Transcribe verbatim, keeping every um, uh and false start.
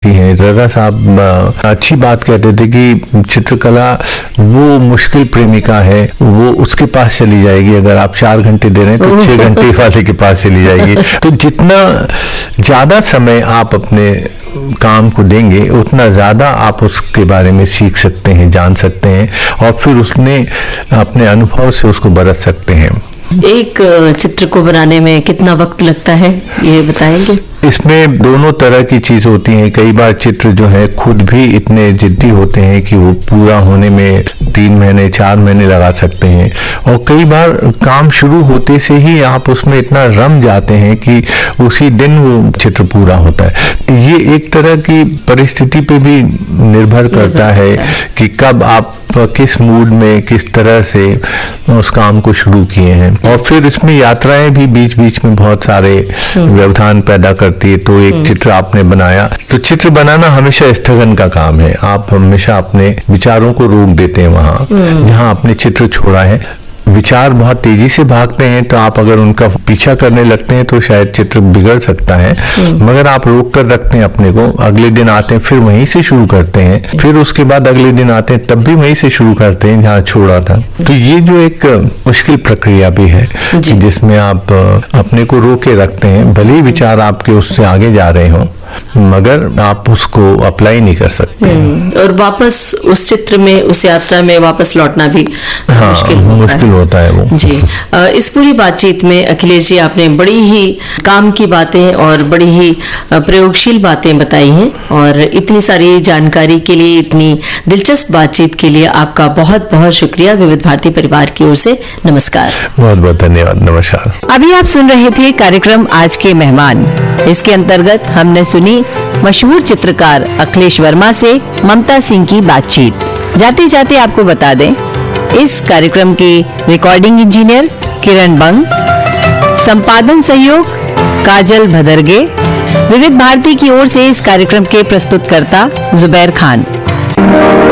होती हैं। रजा साहब अच्छी बात कहते थे कि चित्रकला वो मुश्किल प्रेमिका है, वो उसके पास चली जाएगी, अगर आप चार घंटे दे रहे हैं तो छह घंटे वाले के पास चली जाएगी। तो जितना ज्यादा समय आप अपने काम को देंगे उतना ज्यादा आप उसके बारे में सीख सकते हैं, जान सकते हैं और फिर उसने अपने अनुभव से उसको बरत सकते हैं। एक चित्र को बनाने में कितना वक्त लगता है, ये बताएंगे? इसमें दोनों तरह की चीज होती हैं। कई बार चित्र जो है खुद भी इतने जिद्दी होते हैं कि वो पूरा होने में तीन महीने चार महीने लगा सकते हैं, और कई बार काम शुरू होते से ही आप उसमें इतना रम जाते हैं कि उसी दिन वो चित्र पूरा होता है। ये एक तरह की परिस्थिति पे भी निर्भर करता है कि कब आप किस मूड में किस तरह से उस काम को शुरू किए हैं, और फिर इसमें यात्राएं भी बीच बीच में बहुत सारे व्यवधान पैदा करती है। तो एक चित्र आपने बनाया, तो चित्र बनाना हमेशा स्थगन का काम है। आप हमेशा अपने विचारों को रोक देते हैं वहां जहां आपने चित्र छोड़ा है। विचार बहुत तेजी से भागते हैं, तो आप अगर उनका पीछा करने लगते हैं तो शायद चित्र बिगड़ सकता है, मगर आप रोक कर रखते हैं अपने को, अगले दिन आते हैं फिर वहीं से शुरू करते हैं, फिर उसके बाद अगले दिन आते हैं तब भी वहीं से शुरू करते हैं जहाँ छोड़ा था। तो ये जो एक मुश्किल प्रक्रिया भी है जिसमें आप अपने को रोके रखते हैं, भले ही विचार आपके उससे आगे जा रहे हों मगर आप उसको अप्लाई नहीं कर सकते। और वापस उस चित्र में, उस यात्रा में वापस लौटना भी हाँ, मुश्किल होता मुश्किल है। होता है वो जी। इस पूरी बातचीत में अखिलेश जी आपने बड़ी ही काम की बातें और बड़ी ही प्रयोगशील बातें बताई हैं, और इतनी सारी जानकारी के लिए, इतनी दिलचस्प बातचीत के लिए आपका बहुत बहुत शुक्रिया। विविध भारती परिवार की ओर से नमस्कार। बहुत बहुत धन्यवाद। नमस्कार। अभी आप सुन रहे थे कार्यक्रम आज के मेहमान। इसके अंतर्गत हमने सुनी मशहूर चित्रकार अखिलेश वर्मा से ममता सिंह की बातचीत। जाते जाते आपको बता दें, इस कार्यक्रम के रिकॉर्डिंग इंजीनियर किरण बंग, संपादन सहयोग काजल भदरगे, विविध भारती की ओर से इस कार्यक्रम के प्रस्तुतकर्ता जुबैर खान।